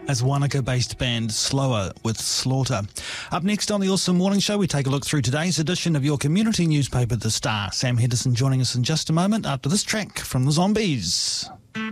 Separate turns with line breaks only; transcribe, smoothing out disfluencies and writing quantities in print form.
as Wanaka-based band Slower with Slaughter. Up next on the Awesome Morning Show, we take a look through today's edition of your community newspaper, The Star. Sam Henderson joining us in just a moment after this track from the Zombies.